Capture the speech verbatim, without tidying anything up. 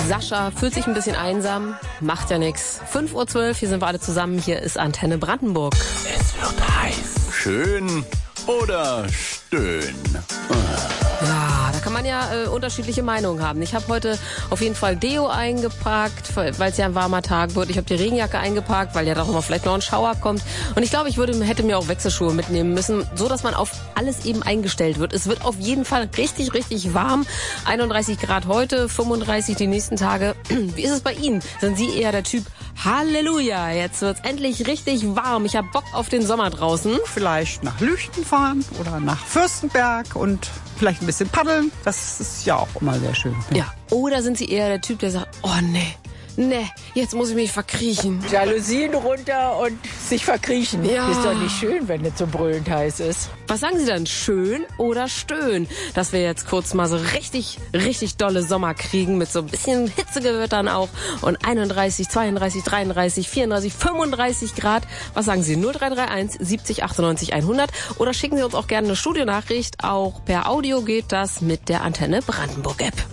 Sascha fühlt sich ein bisschen einsam, macht ja nichts. fünf Uhr zwölf, hier sind wir alle zusammen, hier ist Antenne Brandenburg. Es wird heiß. Schön oder stöhn? Ja, da kann man ja äh, unterschiedliche Meinungen haben. Ich habe heute auf jeden Fall Deo eingepackt, weil es ja ein warmer Tag wird. Ich habe die Regenjacke eingepackt, weil ja doch mal vielleicht noch ein Schauer kommt. Und ich glaube, ich würde, hätte mir auch Wechselschuhe mitnehmen müssen, so dass man auf alles eben eingestellt wird. Es wird auf jeden Fall richtig, richtig warm. einunddreißig Grad heute, fünfunddreißig die nächsten Tage. Wie ist es bei Ihnen? Sind Sie eher der Typ, Halleluja, jetzt wird's endlich richtig warm. Ich habe Bock auf den Sommer draußen. Vielleicht nach Lüchten fahren oder nach Fürstenberg und vielleicht ein bisschen paddeln. Das ist ja auch immer sehr schön. Ja. ja. Oder sind Sie eher der Typ, der sagt, oh nee, nee, jetzt muss ich mich verkriechen. Jalousien runter und sich verkriechen. Ja. Ist doch nicht schön, wenn es so brüllend heiß ist. Was sagen Sie dann, schön oder stöhn? Dass wir jetzt kurz mal so richtig, richtig dolle Sommer kriegen mit so ein bisschen Hitzegewittern auch und einunddreißig, zweiunddreißig, dreiunddreißig, vierunddreißig, fünfunddreißig Grad. Was sagen Sie? null drei drei eins siebzig achtundneunzig hundert oder schicken Sie uns auch gerne eine Studionachricht. Auch per Audio geht das mit der Antenne Brandenburg App.